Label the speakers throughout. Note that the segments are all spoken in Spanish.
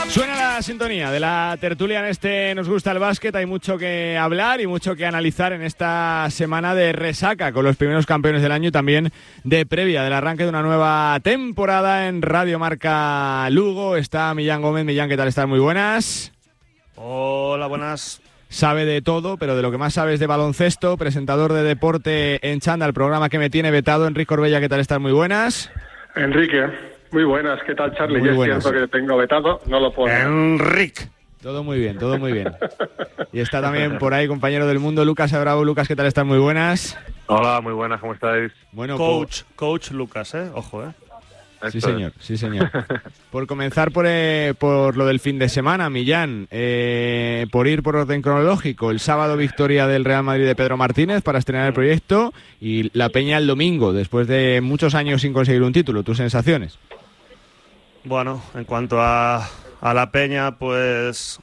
Speaker 1: Suena la sintonía de la tertulia en este Nos Gusta el Básquet. Hay mucho que hablar y mucho que analizar en esta semana de resaca con los primeros campeones del año y también de previa del arranque de una nueva temporada en Radio Marca Lugo. Está Millán Gómez. Millán, ¿qué tal estás? Muy buenas.
Speaker 2: Hola, buenas.
Speaker 1: Sabe de todo, pero de lo que más sabe es de baloncesto. Presentador de deporte en Chanda, el programa que me tiene vetado. Enrique Orbella, ¿qué tal estás? Muy buenas.
Speaker 3: Enrique, muy buenas. ¿Qué tal, Charlie?
Speaker 1: Muy
Speaker 3: ya
Speaker 1: buenas.
Speaker 3: es cierto que tengo vetado, no lo puedo.
Speaker 2: Enrique.
Speaker 1: Todo muy bien, todo muy bien. Y está también por ahí, compañero del mundo, Lucas Abravo. Lucas, ¿qué tal estás? Muy buenas.
Speaker 4: Hola, muy buenas, ¿cómo estáis?
Speaker 1: Bueno,
Speaker 2: Coach Lucas, ojo,
Speaker 1: Sí, señor, sí, señor. Por comenzar por lo del fin de semana, Millán, por ir por orden cronológico, el sábado victoria del Real Madrid de Pedro Martínez para estrenar el proyecto y la Peña el domingo, después de muchos años sin conseguir un título. ¿Tus sensaciones?
Speaker 2: Bueno, en cuanto a la Peña, pues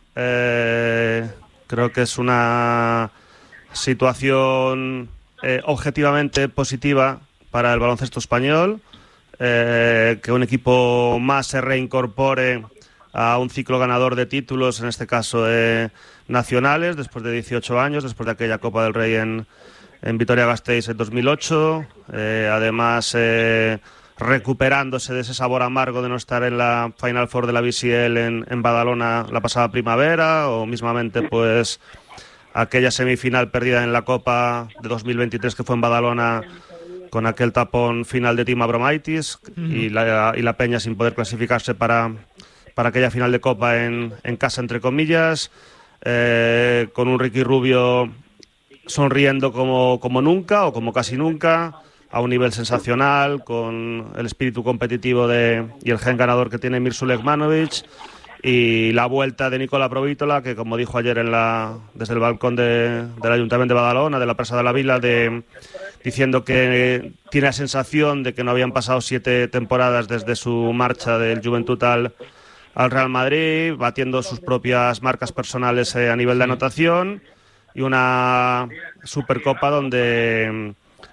Speaker 2: creo que es una situación objetivamente positiva para el baloncesto español. Que un equipo más se reincorpore a un ciclo ganador de títulos, en este caso nacionales, después de 18 años, después de aquella Copa del Rey en Vitoria-Gasteiz en 2008. Además, recuperándose de ese sabor amargo de no estar en la Final Four de la BCL en Badalona la pasada primavera, o mismamente pues aquella semifinal perdida en la Copa de 2023 que fue en Badalona, con aquel tapón final de Team Abromaitis y la Peña sin poder clasificarse para aquella final de Copa en casa, entre comillas, con un Ricky Rubio sonriendo como nunca o como casi nunca, a un nivel sensacional, con el espíritu competitivo y el gen ganador que tiene Mirsu Lekmanovic, y la vuelta de Nicola Provítola, que como dijo ayer desde el balcón del Ayuntamiento de Badalona, de la Presa de la Vila, diciendo que tiene la sensación de que no habían pasado 7 temporadas desde su marcha del Juventud al Real Madrid, batiendo sus propias marcas personales a nivel de anotación, y una Supercopa donde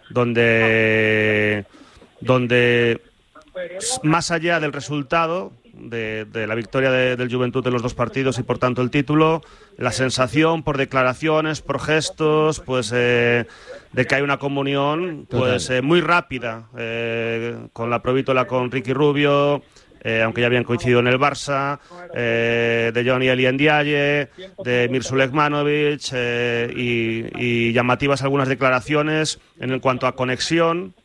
Speaker 2: más allá del resultado de la victoria del Juventud en los 2 partidos y por tanto el título, la sensación por declaraciones, por gestos, pues de que hay una comunión pues muy rápida con la Provítola, con Ricky Rubio, aunque ya habían coincidido en el Barça, de Johnny Ndiaye, de Mirsu Lekmanovic, y llamativas algunas declaraciones en cuanto a conexión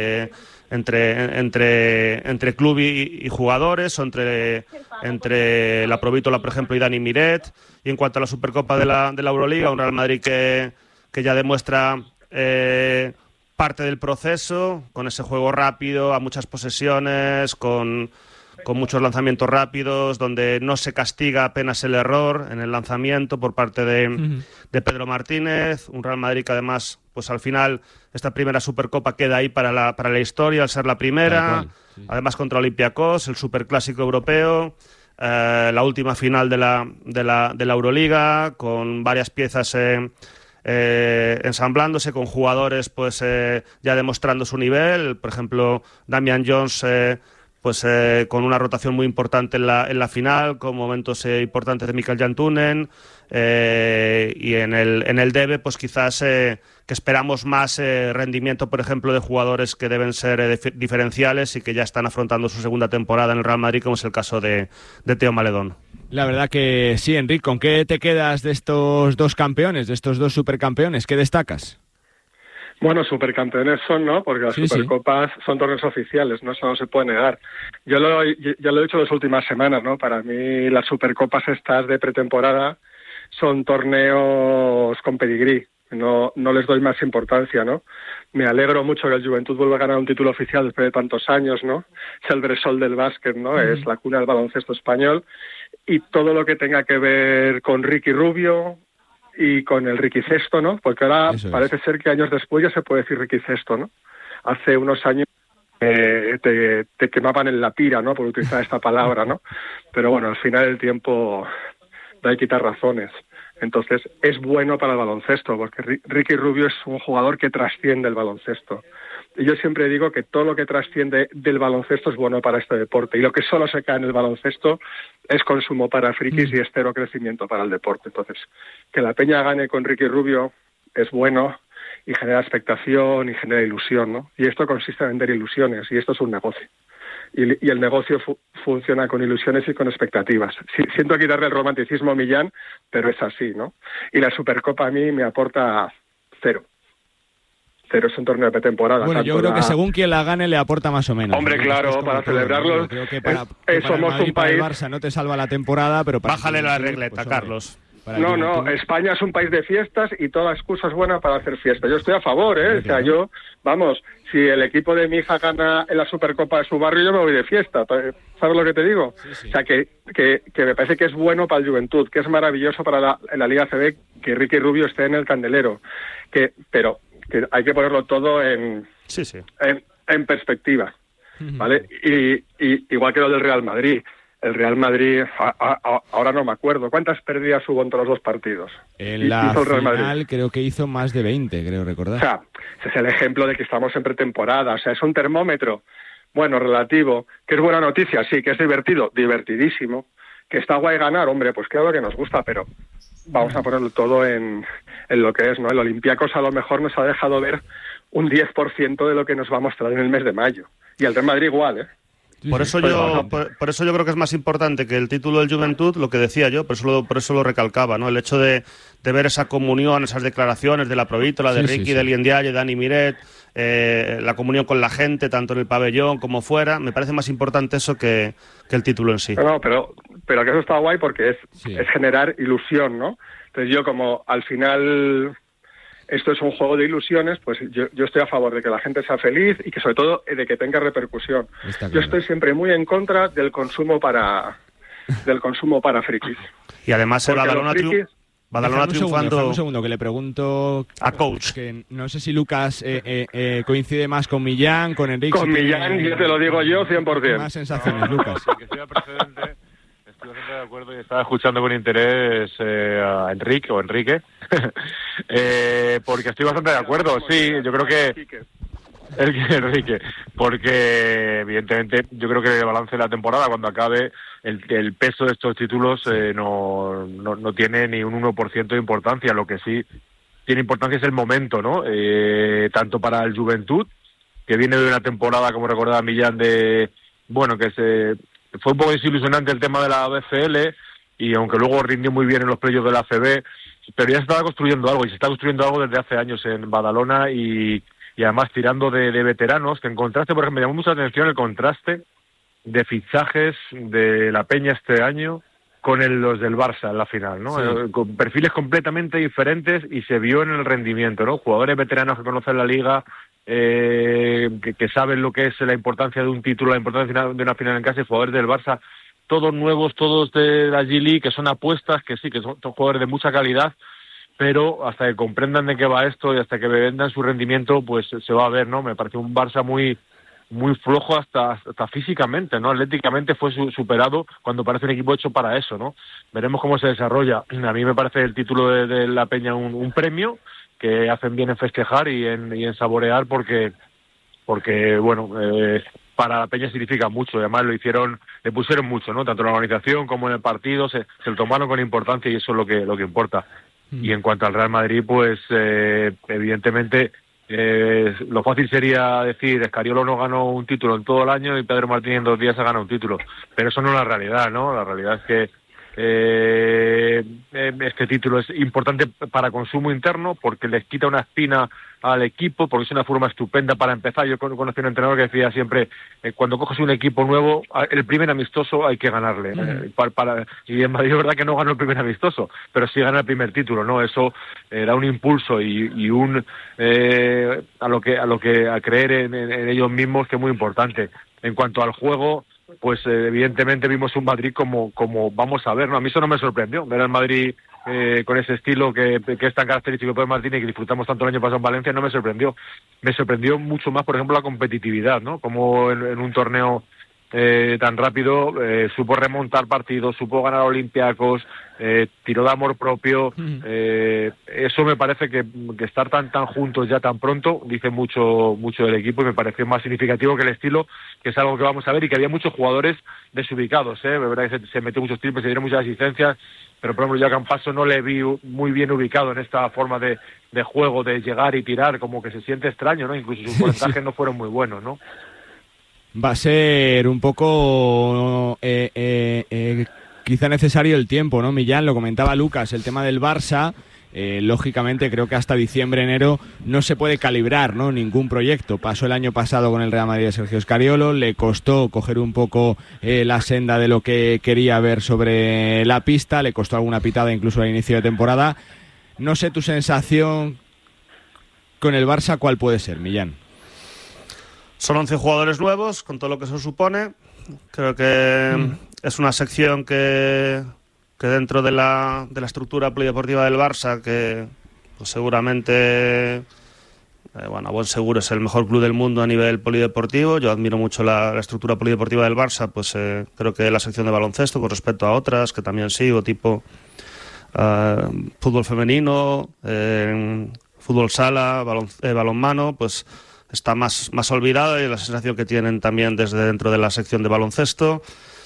Speaker 2: entre club y jugadores, o entre la Provítola, por ejemplo, y Dani Miret. Y en cuanto a la Supercopa de la Euroliga, un Real Madrid que ya demuestra parte del proceso, con ese juego rápido, a muchas posesiones, con muchos lanzamientos rápidos, donde no se castiga apenas el error en el lanzamiento por parte de Pedro Martínez. Un Real Madrid que además, pues al final, esta primera Supercopa queda ahí para la historia, al ser la primera. Sí. Además contra Olympiacos, el superclásico europeo, la última final de la Euroliga, con varias piezas ensamblándose, con jugadores pues ya demostrando su nivel. Por ejemplo, Damian Jones, con una rotación muy importante en la final, con momentos importantes de Mikael Jantunen, y en el DEBE, pues quizás que esperamos más rendimiento, por ejemplo, de jugadores que deben ser diferenciales y que ya están afrontando su segunda temporada en el Real Madrid, como es el caso de Teo Maledón.
Speaker 1: La verdad que sí, Enrique. ¿Con qué te quedas de estos 2 campeones, de estos 2 supercampeones? ¿Qué destacas?
Speaker 3: Bueno, supercampeones son, ¿no? Porque las Supercopas son torneos oficiales, ¿no? Eso no se puede negar. Ya lo he dicho las últimas semanas, ¿no? Para mí las Supercopas estas de pretemporada son torneos con pedigrí. No les doy más importancia, ¿no? Me alegro mucho que el Juventud vuelva a ganar un título oficial después de tantos años, ¿no? Es el Bressol del básquet, ¿no? Es la cuna del baloncesto español. Y todo lo que tenga que ver con Ricky Rubio y con el Ricky Cesto, ¿no? Porque ahora parece ser que años después ya se puede decir Ricky Cesto, ¿no? Hace unos años te quemaban en la pira, ¿no? Por utilizar esta palabra, ¿no? Pero bueno, al final del tiempo da y quitar razones. Entonces es bueno para el baloncesto, porque Ricky Rubio es un jugador que trasciende el baloncesto. Y yo siempre digo que todo lo que trasciende del baloncesto es bueno para este deporte. Y lo que solo se cae en el baloncesto es consumo para frikis y es cero crecimiento para el deporte. Entonces, que la Peña gane con Ricky Rubio es bueno y genera expectación y genera ilusión, ¿no? Y esto consiste en vender ilusiones y esto es un negocio. Y el negocio funciona con ilusiones y con expectativas. Siento quitarle el romanticismo a Millán, pero es así, ¿no? Y la Supercopa a mí me aporta cero. Cero es un torneo de pretemporada.
Speaker 1: Bueno, yo creo que según quien la gane le aporta más o menos.
Speaker 3: Hombre, claro, para celebrarlo.
Speaker 1: Creo que para somos Madrid, un país. Para el Barça no te salva la temporada, pero para
Speaker 2: bájale la regleta, pues, Carlos.
Speaker 3: No, España es un país de fiestas y toda excusa es buena para hacer fiesta. Yo estoy a favor, ¿eh? O sea, si el equipo de mi hija gana en la Supercopa de su barrio, yo me voy de fiesta. ¿Sabes lo que te digo? Sí. O sea, que me parece que es bueno para el Juventud, que es maravilloso para en la Liga CB que Ricky Rubio esté en el candelero. Pero que hay que ponerlo todo en perspectiva, ¿vale? Y igual que lo del Real Madrid. El Real Madrid, ahora no me acuerdo, ¿cuántas pérdidas hubo entre los dos partidos?
Speaker 1: En la final creo que hizo más de 20, creo recordar.
Speaker 3: O sea, ese es el ejemplo de que estamos en pretemporada, o sea, es un termómetro, bueno, relativo, que es buena noticia, sí, que es divertido, divertidísimo, que está guay ganar, hombre, pues claro que nos gusta, pero vamos a ponerlo todo en lo que es, ¿no? El Olympiacos a lo mejor nos ha dejado ver un 10% de lo que nos va a mostrar en el mes de mayo, y el Real Madrid igual, ¿eh?
Speaker 2: Por eso yo creo que es más importante que el título del Juventud, lo que decía yo, por eso lo recalcaba, ¿no? El hecho de ver esa comunión, esas declaraciones de la Provítola, de Ricky, de Liendialle, de Dani Miret, la comunión con la gente, tanto en el pabellón como fuera, me parece más importante eso que el título en sí.
Speaker 3: No, pero que eso está guay porque es generar ilusión, ¿no? Entonces yo como al final esto es un juego de ilusiones, pues yo estoy a favor de que la gente sea feliz y que sobre todo de que tenga repercusión. Yo estoy siempre muy en contra del consumo para frikis.
Speaker 2: Y además el Badalona triunfando.
Speaker 1: Un segundo, que le pregunto
Speaker 2: a Coach.
Speaker 1: Que no sé si Lucas coincide más con Millán, con Enrique.
Speaker 3: Con Millán, yo te lo digo yo 100%.
Speaker 1: Más sensaciones, Lucas.
Speaker 4: Que sea precedente. Estoy bastante de acuerdo y estaba escuchando con interés a Enrique, porque estoy bastante de acuerdo, sí, yo creo que Enrique, porque evidentemente yo creo que el balance de la temporada, cuando acabe, el peso de estos títulos no tiene ni un 1% de importancia. Lo que sí tiene importancia es el momento, ¿no? Tanto para el Juventud, que viene de una temporada, como recordaba Millán, fue un poco desilusionante el tema de la BCL, y aunque luego rindió muy bien en los playoffs de la ACB, pero ya se estaba construyendo algo, y se está construyendo algo desde hace años en Badalona, y además tirando de veteranos, que en contraste, por ejemplo, me llamó mucha atención el contraste de fichajes de la Peña este año con los del Barça en la final, ¿no? Sí. Con perfiles completamente diferentes, y se vio en el rendimiento, ¿no? Jugadores veteranos que conocen la liga, que saben lo que es la importancia de un título, la importancia de una final en casa, y jugadores del Barça, todos nuevos, todos de la G-League, que son apuestas, que sí, que son jugadores de mucha calidad, pero hasta que comprendan de qué va esto y hasta que vendan su rendimiento, pues se va a ver, ¿no? Me parece un Barça muy flojo hasta físicamente, ¿no? Atléticamente fue superado, cuando parece un equipo hecho para eso, ¿no? Veremos cómo se desarrolla. A mí me parece el título de la Peña un premio que hacen bien en festejar y en saborear, porque bueno, para la Peña significa mucho. Además le pusieron mucho, ¿no? Tanto en la organización como en el partido, se lo tomaron con importancia, y eso es lo que importa. Y en cuanto al Real Madrid, pues evidentemente lo fácil sería decir Escariolo no ganó un título en todo el año y Pedro Martínez en 2 días ha ganado un título, pero eso no es la realidad, ¿no? La realidad es que este título es importante para consumo interno, porque les quita una espina al equipo, porque es una forma estupenda para empezar. Yo conocí un entrenador que decía siempre, cuando coges un equipo nuevo, el primer amistoso hay que ganarle. Y en Madrid es verdad que no ganó el primer amistoso, pero sí gana el primer título, ¿no? Eso da un impulso y un a creer en ellos mismos, que es muy importante. En cuanto al juego, pues evidentemente vimos un Madrid como vamos a ver, ¿no? A mí eso no me sorprendió, ver al Madrid con ese estilo que es tan característico de Pedro Martínez y que disfrutamos tanto el año pasado en Valencia. No me sorprendió. Me sorprendió mucho más, por ejemplo, la competitividad, ¿no? Como en un torneo tan rápido, supo remontar partidos, supo ganar a Olympiacos, tiró de amor propio. Eso me parece que estar tan juntos ya tan pronto dice mucho del equipo, y me pareció más significativo que el estilo, que es algo que vamos a ver, y que había muchos jugadores desubicados, de verdad que se metió muchos triples, se dieron muchas asistencias, pero por ejemplo yo a Campaso no le vi muy bien ubicado en esta forma de juego, de llegar y tirar, como que se siente extraño, ¿no? Incluso sus porcentajes no fueron muy buenos, ¿no?
Speaker 1: Va a ser un poco quizá necesario el tiempo, ¿no, Millán? Lo comentaba Lucas, el tema del Barça. Lógicamente creo que hasta diciembre, enero no se puede calibrar, ¿no?, ningún proyecto. Pasó el año pasado con el Real Madrid de Sergio Scariolo, le costó coger un poco la senda de lo que quería ver sobre la pista, le costó alguna pitada incluso al inicio de temporada. No sé tu sensación con el Barça, ¿cuál puede ser, Millán?
Speaker 2: Son 11 jugadores nuevos, con todo lo que eso supone. Creo que es una sección que dentro de la estructura polideportiva del Barça, que pues seguramente, a buen seguro es el mejor club del mundo a nivel polideportivo. Yo admiro mucho la estructura polideportiva del Barça, pues creo que la sección de baloncesto, con respecto a otras que también sigo, tipo fútbol femenino, fútbol sala, balonmano, pues está más olvidada, y la sensación que tienen también desde dentro de la sección de baloncesto.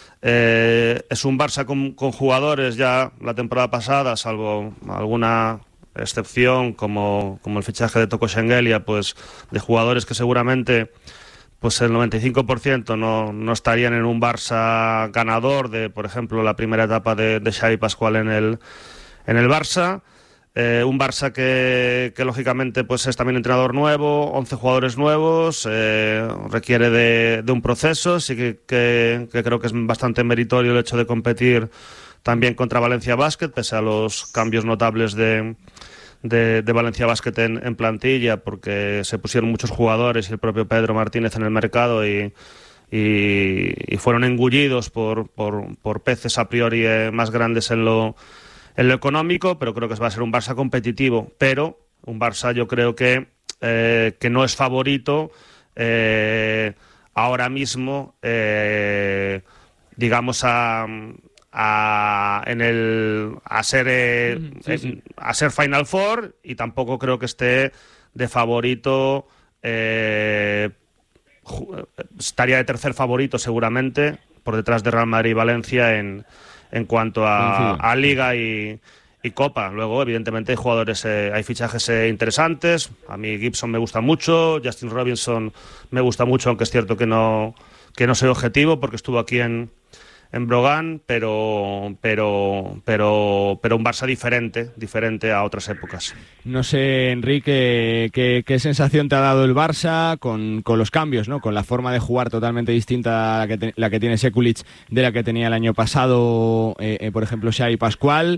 Speaker 2: Es un Barça con jugadores ya la temporada pasada, salvo alguna excepción como el fichaje de Toko Shengelia, pues de jugadores que seguramente pues el 95% no estarían en un Barça ganador de, por ejemplo, la primera etapa de Xavi Pascual en el Barça. Un Barça que lógicamente pues es también entrenador nuevo, 11 jugadores nuevos, requiere de un proceso. Sí que creo que es bastante meritorio el hecho de competir también contra Valencia Basket, pese a los cambios notables de Valencia Basket en plantilla, porque se pusieron muchos jugadores y el propio Pedro Martínez en el mercado y fueron engullidos por peces a priori más grandes en lo económico, pero creo que va a ser un Barça competitivo, pero un Barça yo creo que no es favorito ahora mismo, digamos a ser Final Four, y tampoco creo que esté de favorito, estaría de tercer favorito seguramente, por detrás de Real Madrid y Valencia en cuanto a Liga y Copa. Luego, evidentemente, hay jugadores, hay fichajes interesantes. A mí Gibson me gusta mucho, Justin Robinson me gusta mucho, aunque es cierto que no soy objetivo porque estuvo aquí en Brogan, pero un Barça diferente a otras épocas.
Speaker 1: No sé, Enrique, ¿qué sensación te ha dado el Barça con los cambios, ¿no? Con la forma de jugar totalmente distinta a la que tiene Sekulic de la que tenía el año pasado, por ejemplo, Xavi Pascual.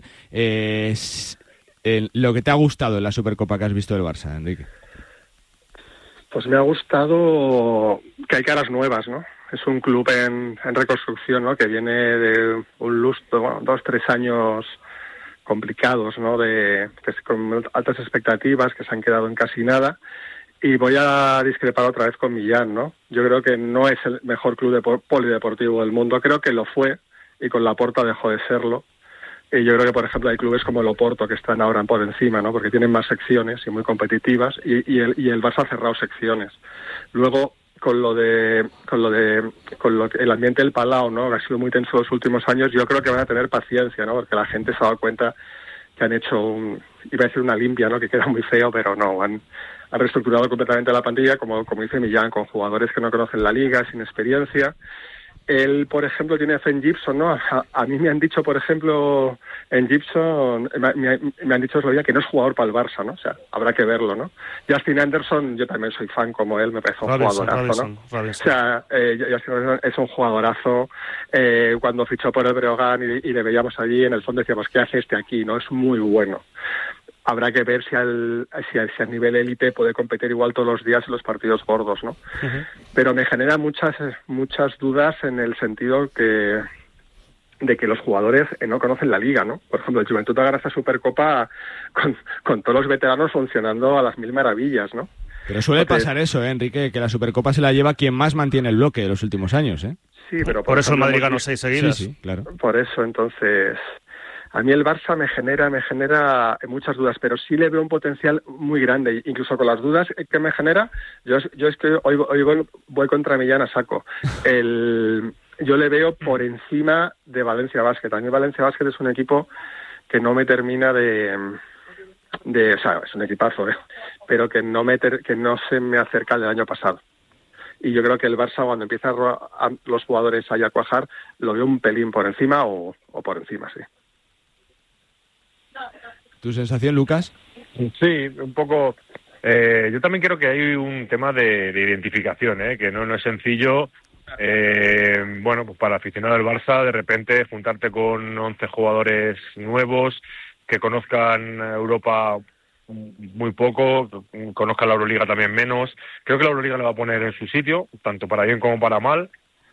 Speaker 1: Lo que te ha gustado en la Supercopa que has visto del Barça, Enrique.
Speaker 3: Pues me ha gustado que hay caras nuevas, ¿no? Es un club en reconstrucción, ¿no?, que viene de un lustro, 2-3 años complicados, ¿no?, con altas expectativas que se han quedado en casi nada. Y voy a discrepar otra vez con Millán, ¿no? Yo creo que no es el mejor club polideportivo del mundo. Creo que lo fue y con Laporta dejó de serlo. Y yo creo que, por ejemplo, hay clubes como el Oporto que están ahora por encima, ¿no?, porque tienen más secciones y muy competitivas, y el Barça ha cerrado secciones. Luego, con el ambiente del Palau, ¿no?, que ha sido muy tenso los últimos años, yo creo que van a tener paciencia, ¿no?, porque la gente se ha dado cuenta que han hecho iba a decir una limpia, ¿no?, que queda muy feo, pero no, han reestructurado completamente la plantilla, como dice Millán, con jugadores que no conocen la liga, sin experiencia. Él, por ejemplo, tiene fe en Gibson, ¿no? A mí me han dicho, por ejemplo, en Gibson, me han dicho que no es jugador para el Barça, ¿no? O sea, habrá que verlo, ¿no? Justin Anderson, yo también soy fan como él, me parece un jugadorazo, ¿no? O sea, Justin Anderson es un jugadorazo. Cuando fichó por el Breogán y le veíamos allí, en el fondo decíamos, ¿qué hace este aquí? ¿No? Es muy bueno. Habrá que ver si a nivel élite puede competir igual todos los días en los partidos gordos, ¿no? Uh-huh. Pero me genera muchas dudas en el sentido de que los jugadores no conocen la liga, ¿no? Por ejemplo, el Juventud ha ganado esta Supercopa con todos los veteranos funcionando a las mil maravillas, ¿no?
Speaker 1: Pero suele pasar eso, Enrique, que la Supercopa se la lleva quien más mantiene el bloque de los últimos años, ¿eh?
Speaker 3: Sí, pero
Speaker 2: por eso el Madrid ganó 6 seguidas.
Speaker 1: Sí, claro.
Speaker 3: Por eso, entonces, a mí el Barça me genera muchas dudas, pero sí le veo un potencial muy grande. Incluso con las dudas que me genera, yo es que hoy voy contra Millán a saco. Yo le veo por encima de Valencia Basket. A mí Valencia Basket es un equipo que no me termina o sea, es un equipazo, pero que no se me acerca al del año pasado. Y yo creo que el Barça, cuando empieza a los jugadores a cuajar, lo veo un pelín por encima o por encima, sí.
Speaker 1: ¿Tu sensación, Lucas?
Speaker 4: Sí, un poco. Yo también creo que hay un tema de identificación, que no es sencillo. Bueno, pues para aficionado al Barça, de repente juntarte con 11 jugadores nuevos que conozcan Europa muy poco, conozcan la Euroliga también menos. Creo que la Euroliga le va a poner en su sitio, tanto para bien como para mal.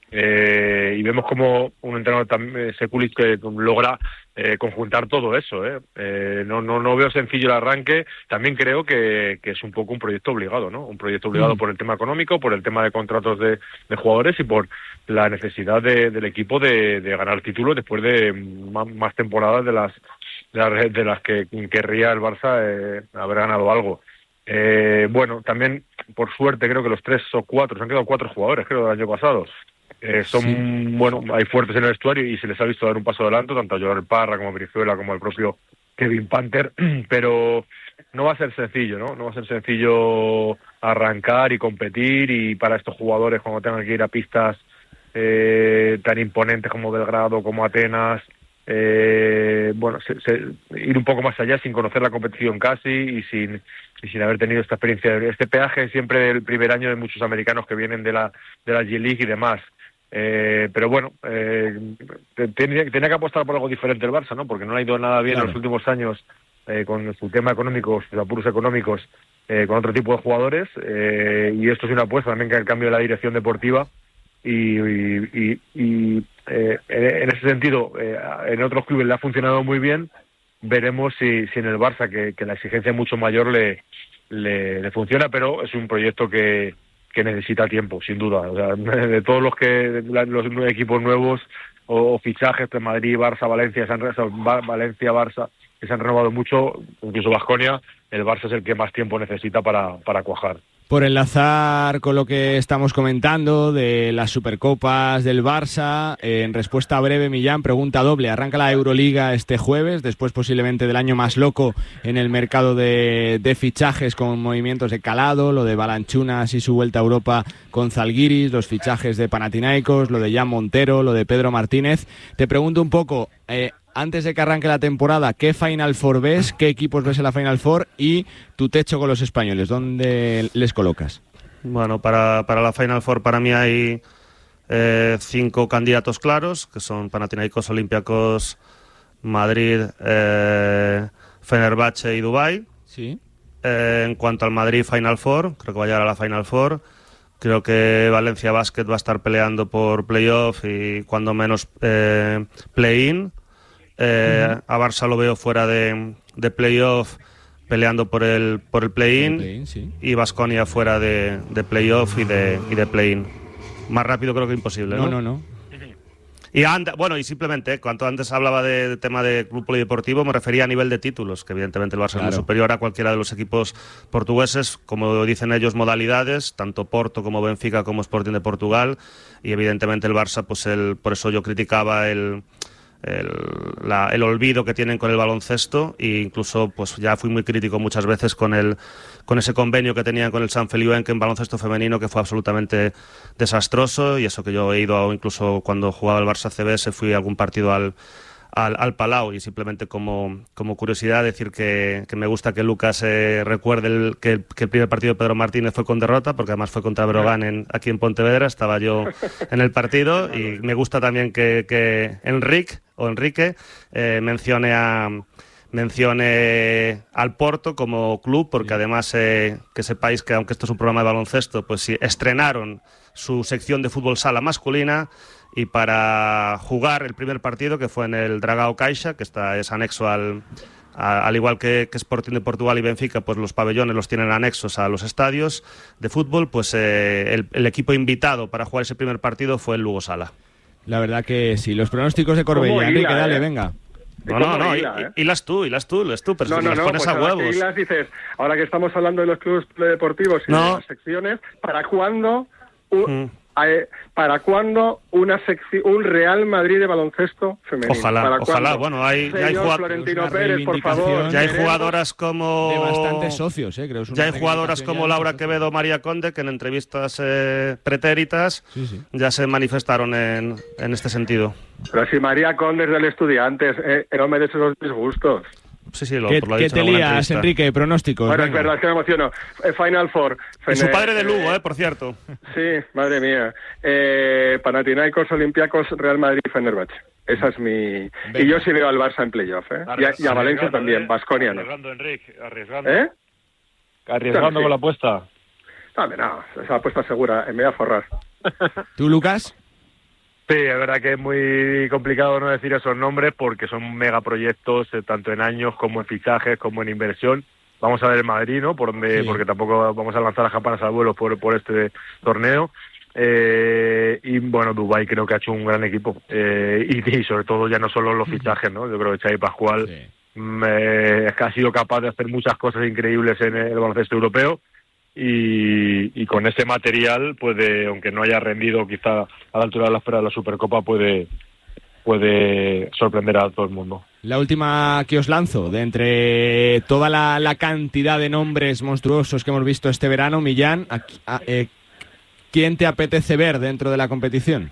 Speaker 4: Y vemos como un entrenador Sekulic que logra conjuntar todo eso. No veo sencillo el arranque. También creo que es un poco un proyecto obligado, ¿no? Un proyecto obligado por el tema económico, por el tema de contratos de jugadores y por la necesidad del equipo de ganar títulos después de más temporadas de las que querría el Barça haber ganado algo. Bueno, también por suerte creo que los 3 o 4, se han quedado 4 jugadores creo del año pasado. Bueno, hay fuertes en el vestuario y se les ha visto dar un paso adelante, tanto a Joel Parra como a Brizuela como al propio Kevin Panther, pero no va a ser sencillo, ¿no? No va a ser sencillo arrancar y competir, y para estos jugadores cuando tengan que ir a pistas tan imponentes como Belgrado, como Atenas, bueno, ir un poco más allá sin conocer la competición casi y sin haber tenido esta experiencia, este peaje siempre del primer año de muchos americanos que vienen de la G-League y demás. Pero bueno, tenía que apostar por algo diferente el Barça, ¿no? Porque no le ha ido nada bien en los últimos años con su tema económico, sus apuros económicos, con otro tipo de jugadores, y esto es una apuesta también que el cambio de la dirección deportiva y en ese sentido en otros clubes le ha funcionado muy bien. Veremos si en el Barça, que la exigencia es mucho mayor, le funciona, pero es un proyecto que necesita tiempo, sin duda. O sea, de todos los equipos nuevos o fichajes de Madrid, Barça, Valencia, Barça, que se han renovado mucho, incluso Baskonia, el Barça es el que más tiempo necesita para cuajar.
Speaker 1: Por enlazar con lo que estamos comentando de las Supercopas del Barça, en respuesta breve, Millán, pregunta doble. Arranca la Euroliga este jueves, después posiblemente del año más loco en el mercado de fichajes, con movimientos de calado, lo de Balanchunas y su vuelta a Europa con Zalgiris, los fichajes de Panathinaikos, lo de Jan Montero, lo de Pedro Martínez. Te pregunto un poco, antes de que arranque la temporada, ¿qué Final Four ves? ¿Qué equipos ves en la Final Four? Y tu techo con los españoles, ¿dónde les colocas?
Speaker 2: Bueno, para la Final Four para mí hay 5 candidatos claros, que son Panathinaikos, Olympiacos, Madrid, Fenerbahce y Dubái.
Speaker 1: Sí.
Speaker 2: En cuanto al Madrid Final Four, creo que va a llegar a la Final Four. Creo que Valencia Basket va a estar peleando por playoff y cuando menos play-in. A Barça lo veo fuera de playoff, peleando por el play-in,
Speaker 1: sí.
Speaker 2: Y Baskonia fuera de playoff y de play-in. Más rápido creo que imposible, ¿no?
Speaker 1: No.
Speaker 2: Y simplemente, cuando antes hablaba de tema de club polideportivo, me refería a nivel de títulos, que evidentemente el Barça es muy superior a cualquiera de los equipos portugueses, como dicen ellos, modalidades, tanto Porto como Benfica como Sporting de Portugal, y evidentemente el Barça, pues por eso yo criticaba el olvido que tienen con el baloncesto, e incluso pues ya fui muy crítico muchas veces con ese convenio que tenían con el San Feliuenque en baloncesto femenino, que fue absolutamente desastroso, y eso que yo he ido, incluso cuando jugaba el Barça CBS fui a algún partido al Palau, y simplemente como curiosidad decir que me gusta que Lucas recuerde que el primer partido de Pedro Martínez fue con derrota, porque además fue contra Breogán aquí en Pontevedra, estaba yo en el partido, y me gusta también que Enrique mencione al Porto como club, porque además que sepáis que, aunque esto es un programa de baloncesto, pues sí, estrenaron su sección de fútbol sala masculina, y para jugar el primer partido, que fue en el Dragao Caixa, que es anexo al igual que Sporting de Portugal y Benfica, pues los pabellones los tienen anexos a los estadios de fútbol, pues el equipo invitado para jugar ese primer partido fue el Lugo Sala.
Speaker 1: La verdad que sí. Los pronósticos de Corbella. Enrique, dale, venga.
Speaker 2: No, hilas tú, pero si las pones
Speaker 3: pues
Speaker 2: a huevos.
Speaker 3: Hilas, dices, ahora que estamos hablando de los clubes deportivos y de las secciones, ¿para cuándo un Real Madrid de baloncesto femenino?
Speaker 2: Ojalá. Bueno,
Speaker 3: Florentino Pérez, por favor.
Speaker 2: Ya hay jugadoras como...
Speaker 1: De bastantes socios, creo.
Speaker 2: Ya hay jugadoras como Laura Quevedo, María Conde, que en entrevistas pretéritas ya se manifestaron en este sentido.
Speaker 3: Pero si María Conde es del Estudiantes, no merece esos disgustos.
Speaker 2: Sí,
Speaker 1: ¿Qué te lías, Enrique? Pronósticos.
Speaker 3: Bueno, es verdad, es que me emociono. Final Four.
Speaker 2: Y su padre de Lugo, por cierto.
Speaker 3: Sí, madre mía. Panathinaikos, Olympiacos, Real Madrid, Fenerbahce. Esa es mi... Venga. Y yo sí veo al Barça en playoff, y a Valencia también, Baskonia no.
Speaker 4: Arriesgando, Enrique, arriesgando con la apuesta.
Speaker 3: No, esa apuesta segura, me voy a forrar.
Speaker 1: ¿Tú, Lucas?
Speaker 4: Sí, es verdad que es muy complicado no decir esos nombres porque son megaproyectos, tanto en años como en fichajes, como en inversión. Vamos a ver el Madrid, ¿no? Porque tampoco vamos a lanzar las campanas al vuelo por este torneo. Y bueno, Dubái creo que ha hecho un gran equipo. Y sobre todo ya no solo los fichajes, ¿no? Yo creo que Xavi Pascual ha sido capaz de hacer muchas cosas increíbles en el baloncesto europeo. Y con ese material aunque no haya rendido quizá a la altura de la espera de la Supercopa, puede sorprender a todo el mundo.
Speaker 1: La última que os lanzo, de entre toda la cantidad de nombres monstruosos que hemos visto este verano, Millán, ¿quién te apetece ver dentro de la competición?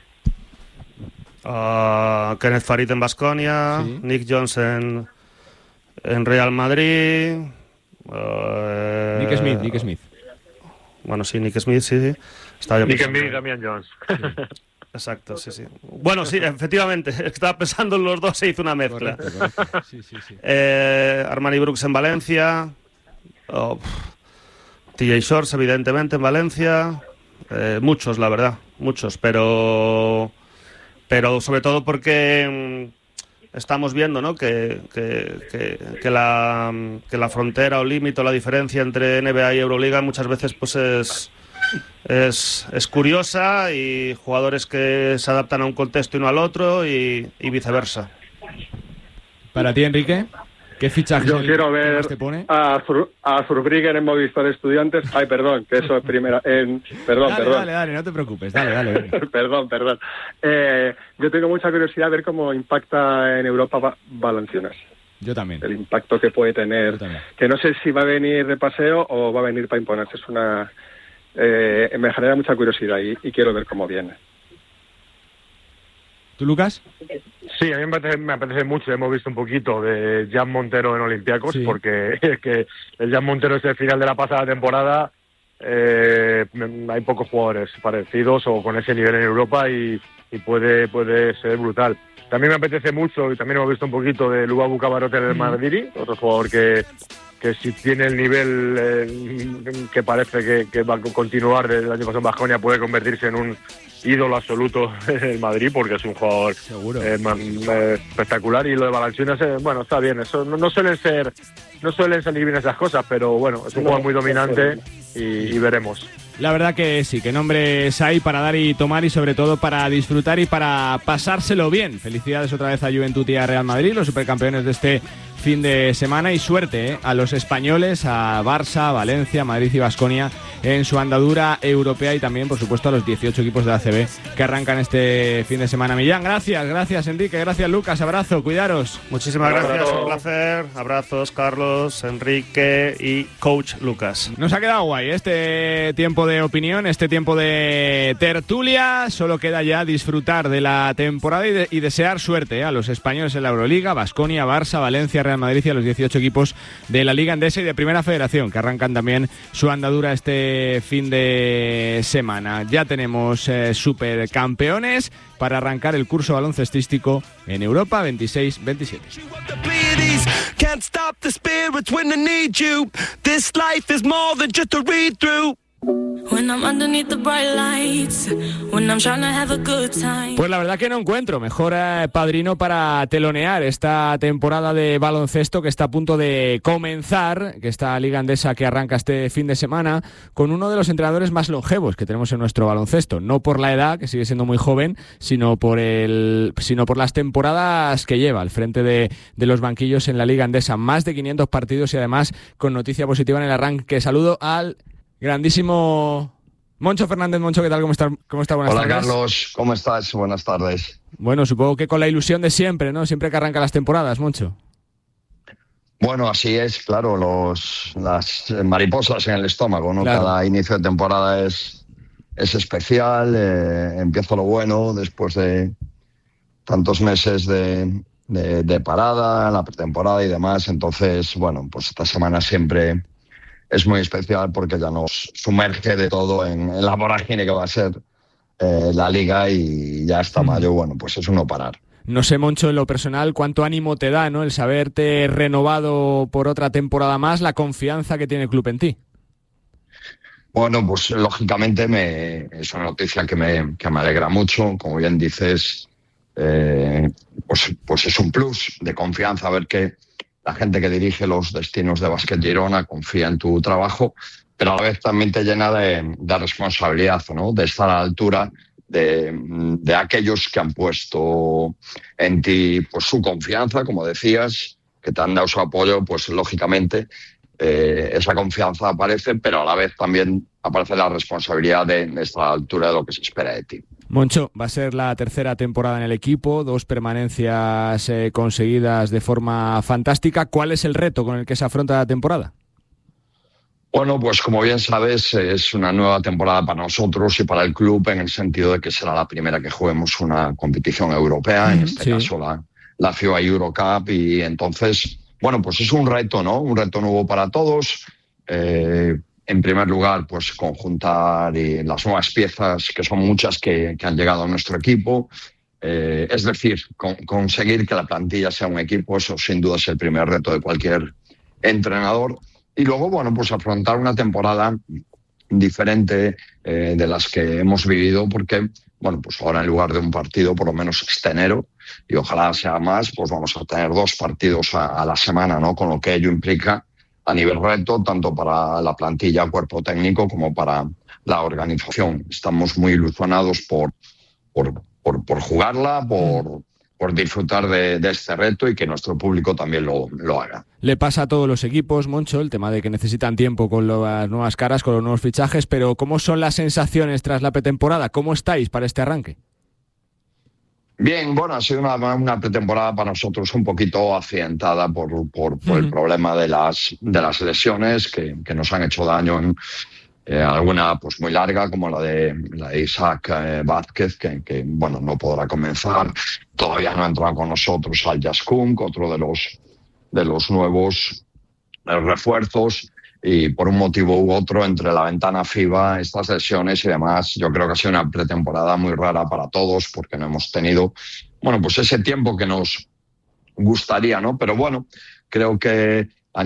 Speaker 2: Kenneth Farid en Baskonia, Nick Jones en Real Madrid...
Speaker 1: Nick Smith.
Speaker 2: Bueno, sí, Nick Smith, sí.
Speaker 4: Nick Smith y Damian Jones.
Speaker 2: Exacto, sí. Bueno, sí, efectivamente. Estaba pensando en los dos, se hizo una mezcla.
Speaker 1: Correcto. Sí.
Speaker 2: Armani Brooks en Valencia. TJ Shorts, evidentemente, en Valencia. Muchos, la verdad. Muchos, pero sobre todo porque... estamos viendo, ¿no? que la frontera o límite o la diferencia entre NBA y Euroliga muchas veces pues es curiosa, y jugadores que se adaptan a un contexto y no al otro, y viceversa.
Speaker 1: Para ti, Enrique, ¿qué fichajes
Speaker 3: yo quiero ver
Speaker 1: te pone?
Speaker 3: a Zurbriggen en Movistar Estudiantes. Ay, perdón, que eso es primera. Perdón.
Speaker 1: Dale, no te preocupes, dale.
Speaker 3: Perdón. Yo tengo mucha curiosidad de ver cómo impacta en Europa Valanciunas.
Speaker 1: Yo también.
Speaker 3: El impacto que puede tener. Que no sé si va a venir de paseo o va a venir para imponerse. Me genera mucha curiosidad y quiero ver cómo viene.
Speaker 1: ¿Tú, Lucas?
Speaker 4: Sí, a mí me apetece mucho. Hemos visto un poquito de Jan Montero en Olympiacos, porque es que el Jan Montero es el final de la pasada temporada. Hay pocos jugadores parecidos o con ese nivel en Europa y puede ser brutal. También me apetece mucho, y también hemos visto un poquito de Lubabu Cabarote en el Madrid, otro jugador que si tiene el nivel que parece que va a continuar del año pasado en Baskonia, puede convertirse en un ídolo absoluto en el Madrid, porque es un jugador espectacular. Y lo de Valanciunas, bueno, está bien. Eso no suelen salir bien esas cosas, pero bueno, es un jugador muy dominante y veremos.
Speaker 1: La verdad que sí, que nombres hay para dar y tomar, y sobre todo para disfrutar y para pasárselo bien. Felicidades otra vez a Juventud y a Real Madrid, los supercampeones de este fin de semana, y suerte a los españoles, a Barça, Valencia, Madrid y Baskonia en su andadura europea, y también, por supuesto, a los 18 equipos de la ACB que arrancan este fin de semana. Millán, gracias Enrique, gracias Lucas, abrazo, cuidaros.
Speaker 2: Muchísimas gracias, un placer. Abrazos, Carlos, Enrique y Coach Lucas.
Speaker 1: Nos ha quedado guay este tiempo de opinión, este tiempo de tertulia. Solo queda ya disfrutar de la temporada y desear suerte a los españoles en la Euroliga, Baskonia, Barça, Valencia, Real Madrid y a los 18 equipos de la Liga Endesa y de Primera Federación, que arrancan también su andadura este fin de semana. Ya tenemos supercampeones para arrancar el curso baloncestístico en Europa 26-27. Can't stop the spirits when I need you. This life is more than just a read through. Pues la verdad que no encuentro mejor padrino para telonear esta temporada de baloncesto que está a punto de comenzar, que esta Liga Endesa que arranca este fin de semana, con uno de los entrenadores más longevos que tenemos en nuestro baloncesto. No por la edad, que sigue siendo muy joven, sino por las temporadas que lleva al frente de los banquillos en la Liga Endesa. Más de 500 partidos y además con noticia positiva en el arranque. Saludo al grandísimo Moncho Fernández. Moncho, ¿qué tal? ¿Cómo está? Buenas tardes.
Speaker 5: Hola, Carlos, ¿cómo estás? Buenas tardes.
Speaker 1: Bueno, supongo que con la ilusión de siempre, ¿no? Siempre que arrancan las temporadas, Moncho.
Speaker 5: Bueno, así es, claro, las mariposas en el estómago, ¿no? Claro. Cada inicio de temporada es especial, empieza lo bueno después de tantos meses de parada, la pretemporada y demás. Entonces, bueno, pues esta semana siempre es muy especial porque ya nos sumerge de todo en la vorágine que va a ser la Liga, y ya hasta mayo, bueno, pues es un no parar.
Speaker 1: No sé, Moncho, en lo personal, cuánto ánimo te da, ¿no?, el saberte renovado por otra temporada más, la confianza que tiene el club en ti.
Speaker 5: Bueno, pues lógicamente es una noticia que me alegra mucho. Como bien dices, pues es un plus de confianza ver que la gente que dirige los destinos de Básquet Girona confía en tu trabajo, pero a la vez también te llena de responsabilidad, ¿no?, de estar a la altura de aquellos que han puesto en ti pues su confianza, como decías, que te han dado su apoyo. Pues lógicamente esa confianza aparece, pero a la vez también aparece la responsabilidad de estar a la altura de lo que se espera de ti.
Speaker 1: Moncho, va a ser la tercera temporada en el equipo, 2 permanencias conseguidas de forma fantástica. ¿Cuál es el reto con el que se afronta la temporada?
Speaker 5: Bueno, pues como bien sabes, es una nueva temporada para nosotros y para el club, en el sentido de que será la primera que juguemos una competición europea, en este caso la FIBA Eurocup, y entonces, bueno, pues es un reto, ¿no? Un reto nuevo para todos. En primer lugar, pues conjuntar las nuevas piezas, que son muchas, que han llegado a nuestro equipo. Es decir, conseguir que la plantilla sea un equipo, eso sin duda es el primer reto de cualquier entrenador. Y luego, bueno, pues afrontar una temporada diferente de las que hemos vivido, porque, bueno, pues ahora en lugar de un partido, por lo menos este enero, y ojalá sea más, pues vamos a tener 2 partidos a la semana, ¿no? Con lo que ello implica a nivel reto, tanto para la plantilla, cuerpo técnico, como para la organización. Estamos muy ilusionados por jugarla, por disfrutar de este reto, y que nuestro público también lo haga.
Speaker 1: Le pasa a todos los equipos, Moncho, el tema de que necesitan tiempo con las nuevas caras, con los nuevos fichajes, pero ¿cómo son las sensaciones tras la pretemporada? ¿Cómo estáis para este arranque?
Speaker 5: Bien, bueno, ha sido una pretemporada para nosotros un poquito accidentada por el problema de las lesiones que nos han hecho daño, alguna pues muy larga, como la de Isaac Vázquez, que bueno, no podrá comenzar. Todavía no ha entrado con nosotros Al Yaskunk, otro de los nuevos refuerzos, y por un motivo u otro, entre la ventana FIBA, estas lesiones y demás, yo creo que ha sido una pretemporada muy rara para todos, porque no hemos tenido, bueno, pues ese tiempo que nos gustaría, ¿no? Pero bueno, creo que a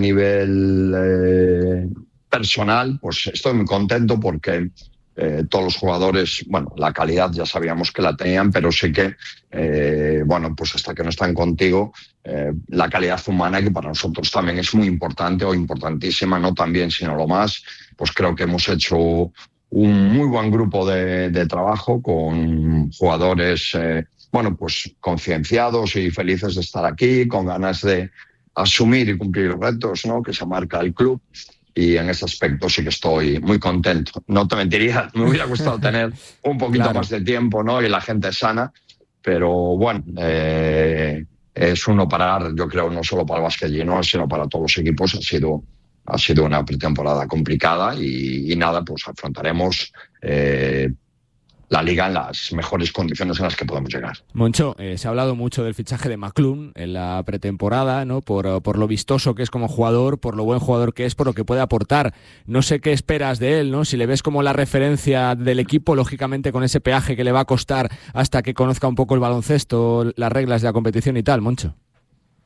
Speaker 5: nivel personal, pues estoy muy contento, porque todos los jugadores, bueno, la calidad ya sabíamos que la tenían, pero sí que, bueno, pues hasta que no están contigo, la calidad humana, que para nosotros también es muy importante, o importantísima, no también, sino lo más, pues creo que hemos hecho un muy buen grupo de trabajo con jugadores, bueno, pues concienciados y felices de estar aquí, con ganas de asumir y cumplir los retos, ¿no?, que se marca el club. Y en ese aspecto sí que estoy muy contento. No te mentiría, me hubiera gustado tener un poquito más de tiempo, ¿no?, y la gente sana, pero bueno, es un no parar, yo creo, no solo para el Básquet Girona, sino para todos los equipos. Ha sido una pretemporada complicada, y nada, pues afrontaremos la Liga en las mejores condiciones en las que podemos llegar.
Speaker 1: Moncho, se ha hablado mucho del fichaje de McClung en la pretemporada, ¿no?, por lo vistoso que es como jugador, por lo buen jugador que es, por lo que puede aportar. No sé qué esperas de él, ¿no? Si le ves como la referencia del equipo, lógicamente con ese peaje que le va a costar hasta que conozca un poco el baloncesto, las reglas de la competición y tal, Moncho.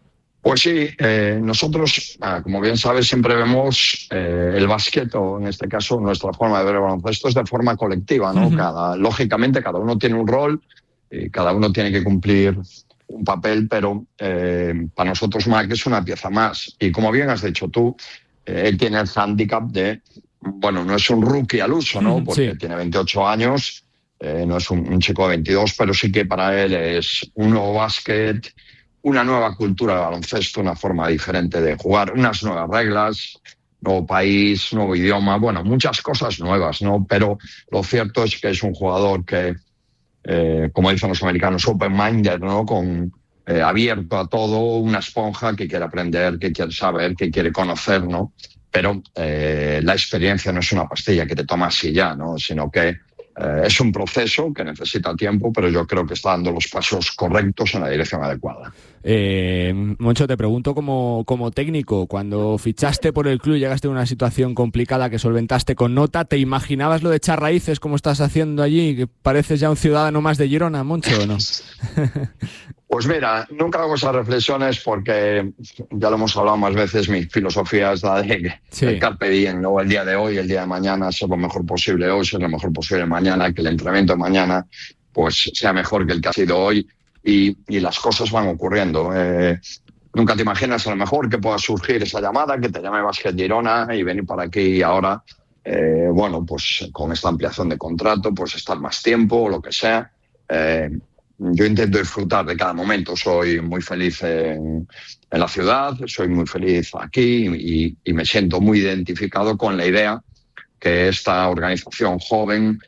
Speaker 5: Pues sí, nosotros, como bien sabes, siempre vemos el básquet, o en este caso nuestra forma de ver el baloncesto es de forma colectiva, ¿no? Lógicamente cada uno tiene un rol, cada uno tiene que cumplir un papel, pero para nosotros Marc es una pieza más. Y como bien has dicho tú, él tiene el hándicap de, bueno, no es un rookie al uso, ¿no? Porque tiene 28 años, no es un chico de 22, pero sí que para él es un nuevo básquet, una nueva cultura de baloncesto, una forma diferente de jugar, unas nuevas reglas, nuevo país, nuevo idioma, bueno, muchas cosas nuevas, ¿no? Pero lo cierto es que es un jugador que, como dicen los americanos, open-minded, ¿no? Abierto a todo, una esponja que quiere aprender, que quiere saber, que quiere conocer, ¿no? Pero la experiencia no es una pastilla que te tomas y ya, ¿no? Sino que es un proceso que necesita tiempo, pero yo creo que está dando los pasos correctos en la dirección adecuada.
Speaker 1: Moncho, te pregunto como técnico, cuando fichaste por el club, llegaste a una situación complicada que solventaste con nota, ¿te imaginabas lo de echar raíces como estás haciendo allí? ¿Que pareces ya un ciudadano más de Girona, Moncho, o no?
Speaker 5: Pues mira, nunca hago esas reflexiones porque ya lo hemos hablado más veces, mi filosofía es la de el carpe diem, ¿no? El día de hoy, el día de mañana, ser lo mejor posible hoy, ser lo mejor posible mañana, que el entrenamiento de mañana pues sea mejor que el que ha sido hoy y las cosas van ocurriendo. Nunca te imaginas a lo mejor que pueda surgir esa llamada, que te llame Básquet Girona y venir para aquí y ahora, bueno, pues con esta ampliación de contrato, pues estar más tiempo o lo que sea. Yo intento disfrutar de cada momento, soy muy feliz en la ciudad, soy muy feliz aquí y me siento muy identificado con la idea que esta organización joven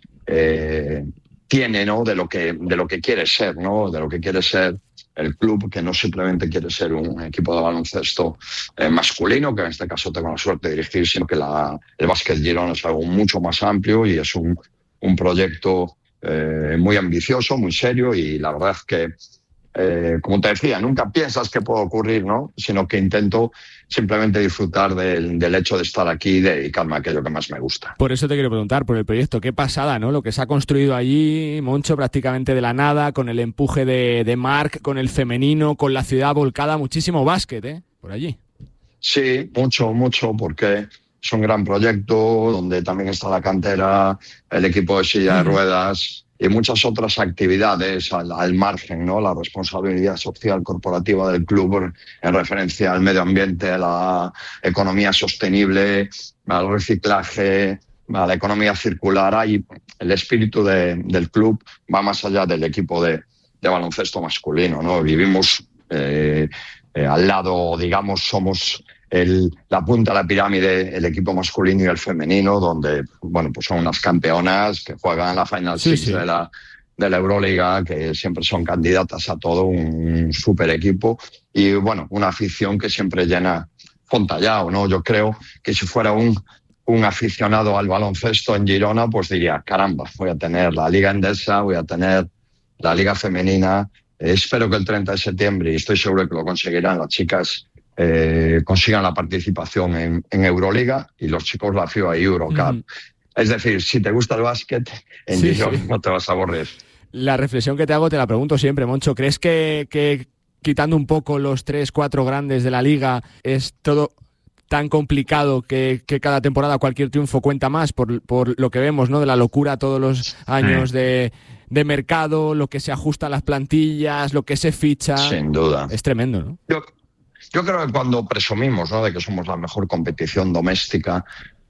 Speaker 5: tiene, ¿no? de lo que quiere ser, ¿no? De lo que quiere ser el club, que no simplemente quiere ser un equipo de baloncesto masculino, que en este caso tengo la suerte de dirigir, sino que el Básquet Girona es algo mucho más amplio y es un proyecto muy ambicioso, muy serio, y la verdad es que, como te decía, nunca piensas que puede ocurrir, ¿no? Sino que intento simplemente disfrutar del hecho de estar aquí y dedicarme a aquello que más me gusta.
Speaker 1: Por eso te quiero preguntar por el proyecto, qué pasada, ¿no? Lo que se ha construido allí, Moncho, prácticamente de la nada, con el empuje de Marc, con el femenino, con la ciudad volcada, muchísimo básquet, por allí.
Speaker 5: Sí, mucho, porque es un gran proyecto donde también está la cantera, el equipo de silla de ruedas y muchas otras actividades al margen, ¿no? La responsabilidad social corporativa del club en referencia al medio ambiente, a la economía sostenible, al reciclaje, a la economía circular. Ahí el espíritu del club va más allá del equipo de baloncesto masculino, ¿no? Vivimos al lado, digamos, somos la punta de la pirámide, el equipo masculino y el femenino, donde, bueno, pues son unas campeonas que juegan la Final Six de la Euroliga, que siempre son candidatas a todo, un super equipo, y bueno, una afición que siempre llena Fontallao, ¿no? Yo creo que si fuera un aficionado al baloncesto en Girona, pues diría, caramba, voy a tener la Liga Endesa, voy a tener la Liga Femenina. Espero que el 30 de septiembre, y estoy seguro que lo conseguirán, las chicas consigan la participación en Euroliga y los chicos la FIBA y Eurocup. Es decir, si te gusta el básquet, en Girona no te vas a aburrir.
Speaker 1: La reflexión que te hago te la pregunto siempre, Moncho. ¿Crees que quitando un poco los 3-4 grandes de la Liga es todo tan complicado que cada temporada cualquier triunfo cuenta más por lo que vemos, ¿no? De la locura todos los años de mercado, lo que se ajusta a las plantillas, lo que se ficha?
Speaker 5: Sin duda.
Speaker 1: Es tremendo, ¿no?
Speaker 5: Yo creo que cuando presumimos, ¿no?, de que somos la mejor competición doméstica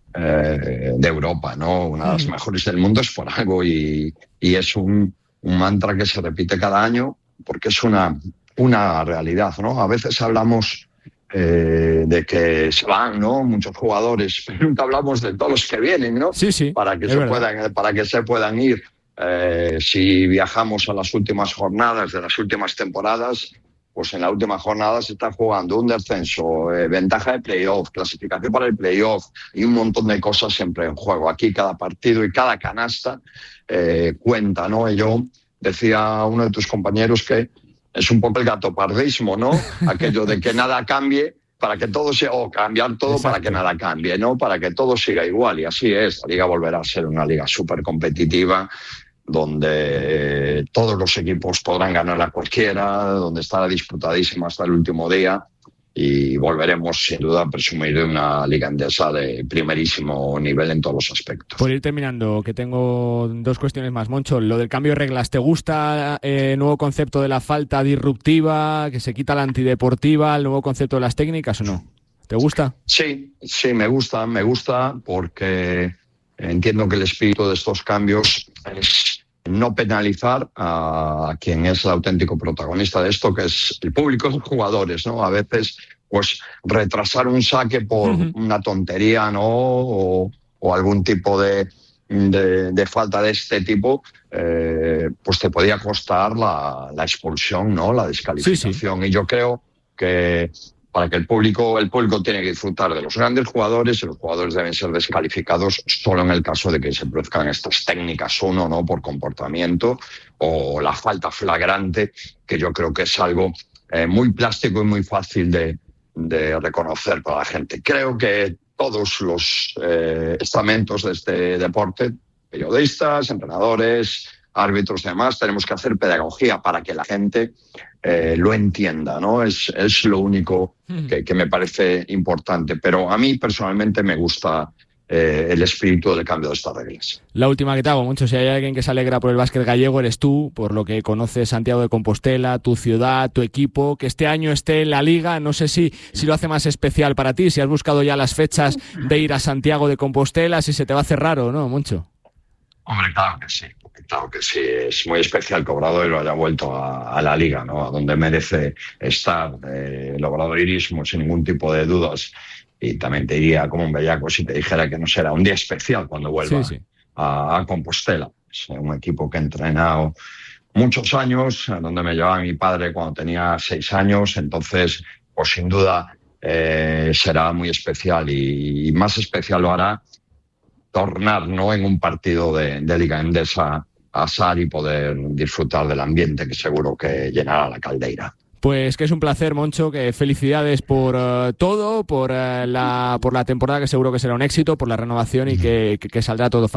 Speaker 5: de Europa, ¿no?, una de las mejores del mundo, es por algo, y es un mantra que se repite cada año porque es una realidad, ¿no? A veces hablamos de que se van, ¿no?, muchos jugadores, pero nunca hablamos de todos los que vienen, ¿no?
Speaker 1: Sí,
Speaker 5: para que se puedan ir. Si viajamos a las últimas jornadas de las últimas temporadas, pues en la última jornada se está jugando un descenso, ventaja de playoff, clasificación para el playoff y un montón de cosas siempre en juego. Aquí cada partido y cada canasta cuenta, ¿no? Y yo decía a uno de tus compañeros que es un poco el gatopardismo, ¿no? Aquello de que nada cambie para que todo sea, o cambiar todo. Exacto. Para que nada cambie, ¿no? Para que todo siga igual, y así es. La liga volverá a ser una liga súper competitiva, donde todos los equipos podrán ganar a cualquiera, donde estará disputadísima hasta el último día. y volveremos sin duda a presumir de una Liga Endesa de primerísimo nivel en todos los aspectos.
Speaker 1: Por ir terminando, que tengo 2 cuestiones más, Moncho. Lo del cambio de reglas, ¿te gusta el nuevo concepto de la falta disruptiva, que se quita la antideportiva, el nuevo concepto de las técnicas o no? ¿Te gusta?
Speaker 5: Sí, me gusta porque entiendo que el espíritu de estos cambios es no penalizar a quien es el auténtico protagonista de esto, que es el público, los jugadores, ¿no? A veces, pues, retrasar un saque por una tontería, ¿no? O algún tipo de falta de este tipo, pues te podía costar la expulsión, ¿no? La descalificación. Sí. Y yo creo que para que el público tiene que disfrutar de los grandes jugadores, y los jugadores deben ser descalificados solo en el caso de que se produzcan estas técnicas, uno, ¿no? Por comportamiento, o la falta flagrante, que yo creo que es algo muy plástico y muy fácil de reconocer para la gente. Creo que todos los estamentos de este deporte, periodistas, entrenadores, árbitros y demás, tenemos que hacer pedagogía para que la gente lo entienda, ¿no? Es lo único que me parece importante. Pero a mí personalmente me gusta el espíritu del cambio de estas reglas.
Speaker 1: La última que te hago, Moncho, si hay alguien que se alegra por el básquet gallego eres tú, por lo que conoces Santiago de Compostela, tu ciudad, tu equipo, que este año esté en la Liga. No sé si lo hace más especial para ti, si has buscado ya las fechas de ir a Santiago de Compostela, si se te va a hacer raro, ¿no, Moncho?
Speaker 5: Hombre, claro que sí, es muy especial que Obradoiro haya vuelto a la Liga, ¿no? A donde merece estar. El obradoirismo, sin ningún tipo de dudas, y también te diría como un bellaco si te dijera que no será un día especial cuando vuelva a Compostela. Es un equipo que he entrenado muchos años, donde me llevaba mi padre cuando tenía 6 años, entonces pues sin duda será muy especial, y más especial lo hará tornar, ¿no?, en un partido de Liga Endesa a SAR y poder disfrutar del ambiente que seguro que llenará la Caldeira.
Speaker 1: Pues que es un placer, Moncho, que felicidades por todo, por la temporada, que seguro que será un éxito, por la renovación y que saldrá todo